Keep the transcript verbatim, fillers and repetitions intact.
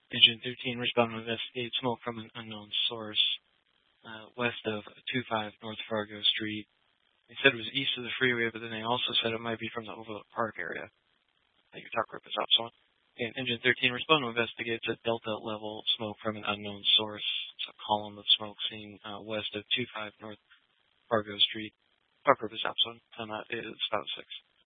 Engine thirteen, respond to investigate smoke from an unknown source uh, west of two five North Fargo Street. They said it was east of the freeway, but then they also said it might be from the Overlook Park area. That your talk group is out, so and Engine thirteen, respond to investigate the Delta level smoke from an unknown source. It's a column of smoke seen uh, west of two five North Fargo Street. Talk group is out, so time out is about six.